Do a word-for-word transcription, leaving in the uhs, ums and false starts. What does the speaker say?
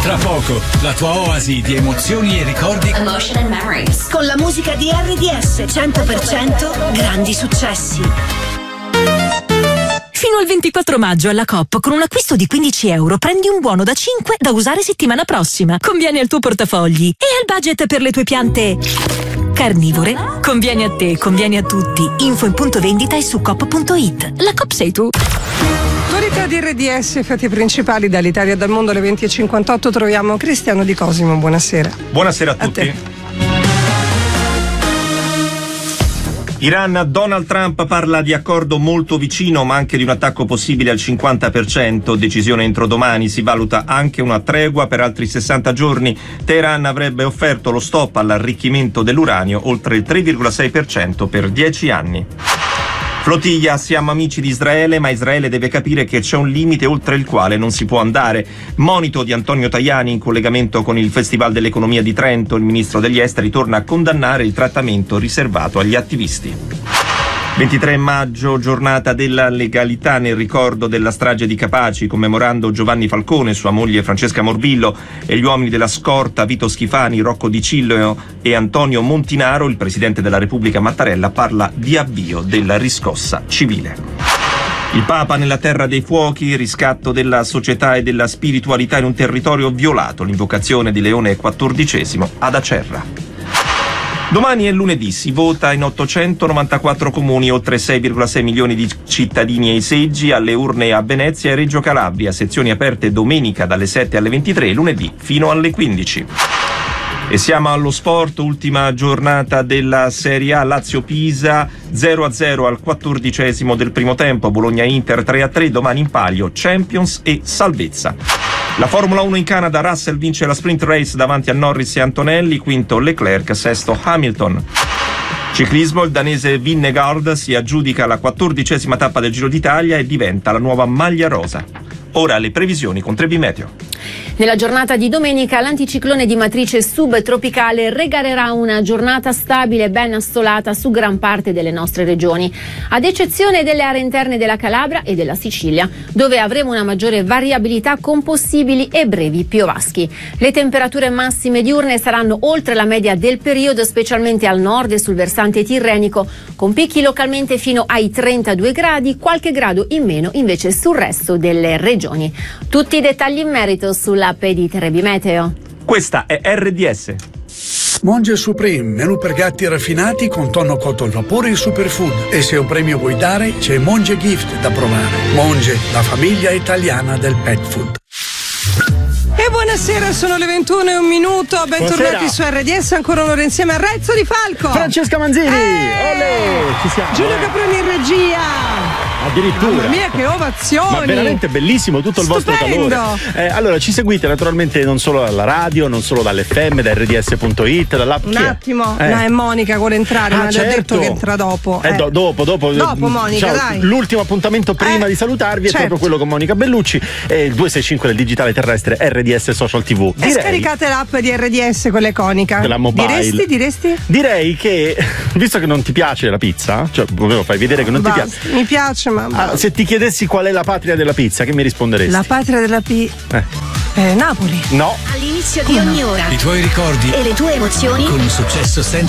Tra poco, la tua oasi di emozioni e ricordi. Emotion and Memories. Con la musica di R D S cento per cento grandi successi. Fino al ventiquattro maggio alla Coop con un acquisto di quindici euro prendi un buono da cinque da usare settimana prossima. Conviene al tuo portafogli e al budget per le tue piante carnivore. Conviene a te, conviene a tutti. Info in punto vendita e su coop punto it. La Coop sei tu. Attualità di R D S, fatti principali dall'Italia e dal mondo alle venti e cinquantotto. Troviamo Cristiano Di Cosimo. Buonasera. Buonasera a tutti. A Iran, Donald Trump parla di accordo molto vicino ma anche di un attacco possibile al cinquanta per cento, decisione entro domani, si valuta anche una tregua per altri sessanta giorni. Teheran avrebbe offerto lo stop all'arricchimento dell'uranio oltre il tre virgola sei per cento per dieci anni. Flottiglia, siamo amici di Israele, ma Israele deve capire che c'è un limite oltre il quale non si può andare. Monito di Antonio Tajani in collegamento con il Festival dell'Economia di Trento. Il ministro degli Esteri torna a condannare il trattamento riservato agli attivisti. ventitré maggio, giornata della legalità nel ricordo della strage di Capaci, commemorando Giovanni Falcone, sua moglie Francesca Morbillo e gli uomini della scorta Vito Schifani, Rocco Di Cillio e Antonio Montinaro. Il presidente della Repubblica Mattarella parla di avvio della riscossa civile. Il Papa nella terra dei fuochi, riscatto della società e della spiritualità in un territorio violato, l'invocazione di Leone quattordicesimo ad Acerra. Domani è lunedì, si vota in ottocentonovantaquattro comuni, oltre sei virgola sei milioni di cittadini e i seggi, alle urne a Venezia e Reggio Calabria, sezioni aperte domenica dalle sette alle ventitré, lunedì fino alle quindici. E siamo allo sport, ultima giornata della Serie A, Lazio-Pisa zero a zero al quattordicesimo del primo tempo, Bologna-Inter tre a tre, domani in palio Champions e salvezza. La Formula uno in Canada, Russell vince la sprint race davanti a Norris e Antonelli, quinto Leclerc, sesto Hamilton. Ciclismo, il danese Vingegaard si aggiudica la quattordicesima tappa del Giro d'Italia e diventa la nuova maglia rosa. Ora le previsioni con Trebi Meteo. Nella giornata di domenica l'anticiclone di matrice subtropicale regalerà una giornata stabile e ben assolata su gran parte delle nostre regioni, ad eccezione delle aree interne della Calabria e della Sicilia, dove avremo una maggiore variabilità con possibili e brevi piovaschi. Le temperature massime diurne saranno oltre la media del periodo, specialmente al nord e sul versante tirrenico, con picchi localmente fino ai trentadue gradi, qualche grado in meno invece sul resto delle regioni. Tutti i dettagli in merito sull'app di Trebi Meteo. Questa è R D S. Monge Supreme, menù per gatti raffinati con tonno cotto al vapore e superfood. E se un premio vuoi dare, c'è Monge Gift da provare. Monge, la famiglia italiana del pet food. E buonasera, sono le ventuno e un minuto, bentornati su R D S, ancora un'ora insieme a Rezzo Di Falco, Francesca Manzini, eh, olè, ci siamo, Giulio eh. Caproni in regia. Addirittura. Mamma mia, che ovazioni! Ma veramente bellissimo tutto il Stupendo. vostro calore. Eh, allora, ci seguite naturalmente non solo dalla radio, non solo dall'F M, da R D S punto it, dall'app. Un attimo, eh. no, è Monica vuole entrare, Ah, mi ha certo. già detto che entra dopo. Eh, Eh. do- dopo, dopo. Dopo, Monica, Ciao, dai. L'ultimo appuntamento prima Eh, di salutarvi è certo. proprio quello con Monica Bellucci e il due sei cinque del digitale terrestre R D S Social T V. E scaricate l'app di R D S, quella iconica. Della mobile. Diresti, diresti? Direi che, visto che non ti piace la pizza, cioè volevo fai vedere che non Basta. ti piace. Mi piace, mamma. Ah, se ti chiedessi qual è la patria della pizza, che mi risponderesti? La patria della P. Eh. Eh, Napoli. No. All'inizio di ogni ora. I tuoi ricordi E le tue emozioni. con un successo senza